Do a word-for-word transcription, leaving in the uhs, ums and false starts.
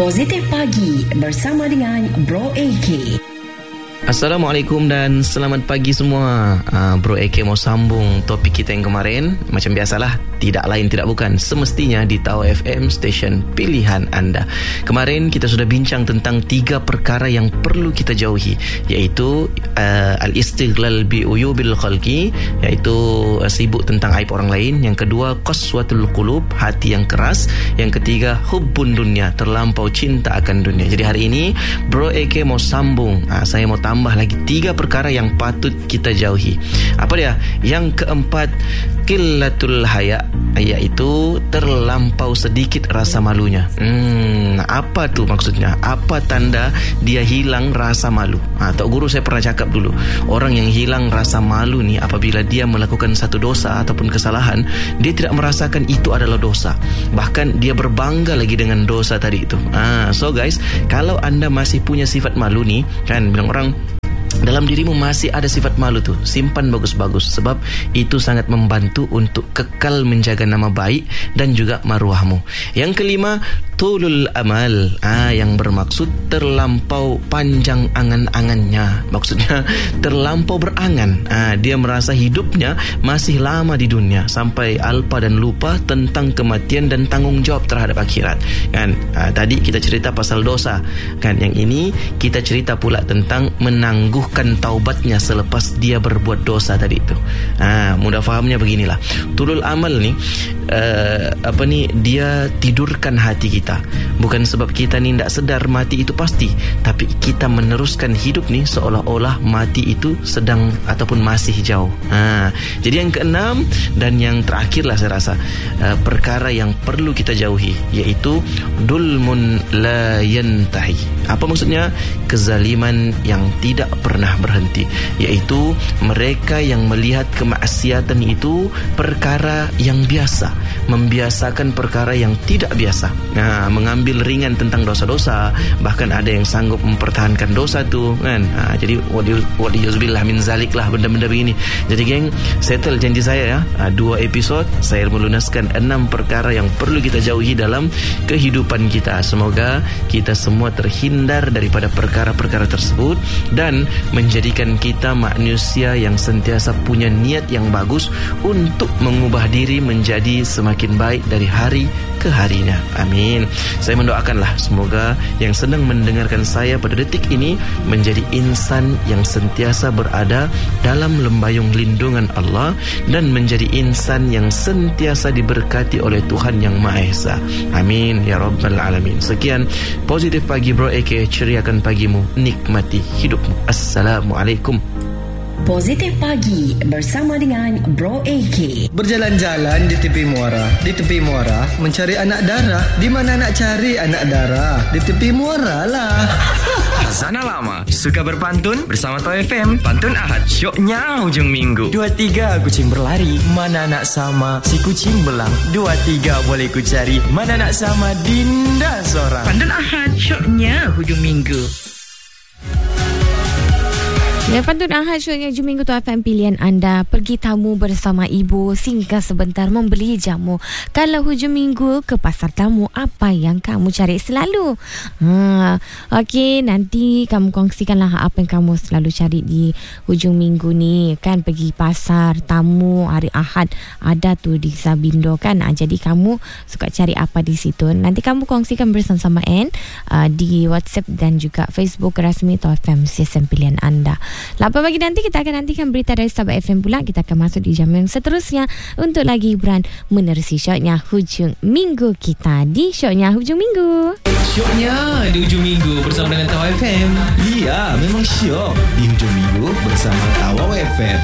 Positif Pagi bersama dengan Bro A K. Assalamualaikum dan selamat pagi semua. uh, Bro A K mau sambung topik kita yang kemarin. Macam biasalah, tidak lain tidak bukan, semestinya di Tau F M, stesen pilihan anda. Kemarin kita sudah bincang tentang tiga perkara yang perlu kita jauhi, iaitu uh, al-istighlal bi uyubil khalqi, iaitu uh, sibuk tentang aib orang lain. Yang kedua, qaswatul qulub, hati yang keras. Yang ketiga, hubbun dunya, terlampau cinta akan dunia. Jadi hari ini Bro A K mau sambung. uh, Saya mau tambah lagi tiga perkara yang patut kita jauhi. Apa dia? Yang keempat, qillatul haya, iaitu terlampau sedikit rasa malunya. Hmm, apa tu maksudnya? Apa tanda dia hilang rasa malu? Ha, Tok Guru saya pernah cakap dulu, orang yang hilang rasa malu ni apabila dia melakukan satu dosa ataupun kesalahan, dia tidak merasakan itu adalah dosa. Bahkan dia berbangga lagi dengan dosa tadi itu. Ha, so guys, kalau anda masih punya sifat malu ni, kan bilang orang, dalam dirimu masih ada sifat malu tu, simpan bagus-bagus, sebab itu sangat membantu untuk kekal menjaga nama baik dan juga maruahmu. Yang kelima, tulul amal, ah, yang bermaksud terlampau panjang angan-angannya. Maksudnya terlampau berangan. ah, Dia merasa hidupnya masih lama di dunia, sampai alpa dan lupa tentang kematian dan tanggungjawab terhadap akhirat, kan? ah, Tadi kita cerita pasal dosa, kan? Yang ini kita cerita pula tentang menangguhkan taubatnya selepas dia berbuat dosa tadi itu. Ah, mudah fahamnya beginilah. Tulul amal ni uh, apa ni dia tidurkan hati kita. Bukan sebab kita ni tidak sedar mati itu pasti, tapi kita meneruskan hidup ni seolah-olah mati itu sedang ataupun masih jauh. ha, Jadi yang keenam dan yang terakhir lah saya rasa, uh, perkara yang perlu kita jauhi, iaitu dulmun la yantahi. Apa maksudnya? Kezaliman yang tidak pernah berhenti, iaitu mereka yang melihat kemaksiatan itu perkara yang biasa, membiasakan perkara yang tidak biasa. Nah, mengambil ringan tentang dosa-dosa, bahkan ada yang sanggup mempertahankan dosa tu, kan? Ha, jadi wadiyuzubillah min zalik lah, benda-benda begini. Jadi geng, settle janji saya ya, ha, dua episod saya melunaskan enam perkara yang perlu kita jauhi dalam kehidupan kita. Semoga kita semua terhindar daripada perkara-perkara tersebut dan menjadikan kita manusia yang sentiasa punya niat yang bagus untuk mengubah diri menjadi semakin baik dari hari ke harinya. Amin. Saya mendoakanlah semoga yang sedang mendengarkan saya pada detik ini menjadi insan yang sentiasa berada dalam lembayung lindungan Allah dan menjadi insan yang sentiasa diberkati oleh Tuhan Yang Maha Esa. Amin ya rabbal alamin. Sekian Positif Pagi Bro A K, ceriakan pagimu, nikmati hidupmu. Assalamualaikum. Positif Pagi bersama dengan Bro A K. Berjalan-jalan di tepi muara, di tepi muara mencari anak dara. Di mana nak cari anak dara? Di tepi muara lah. Sana lama suka berpantun bersama Tau F M. Pantun Ahad, syoknya hujung minggu. Dua tiga kucing berlari, mana nak sama si kucing belang. Dua tiga boleh ku cari, mana nak sama Dinda seorang. Pantun Ahad, syoknya hujung minggu. Ya, pantun Ahad, syoknya hujung minggu tu F M pilihan anda. Pergi tamu bersama ibu, singgah sebentar membeli jamu. Kalau hujung minggu ke pasar tamu, apa yang kamu cari selalu? Ha, okey, nanti kamu kongsikanlah apa yang kamu selalu cari di hujung minggu ni, kan? Pergi pasar tamu hari Ahad ada tu di Sabindo, kan? Ha, jadi kamu suka cari apa di situ? Nanti kamu kongsikan bersama-sama N uh, di WhatsApp dan juga Facebook rasmi Tau F M, stesen pilihan anda. lapan pagi nanti kita akan nantikan berita dari Sabah F M pula. Kita akan masuk di jam yang seterusnya untuk lagi hiburan menerusi syoknya hujung minggu kita di syoknya hujung minggu. Syoknya di hujung minggu bersama dengan Tau F M. Iya, memang syok di hujung minggu bersama Tau F M.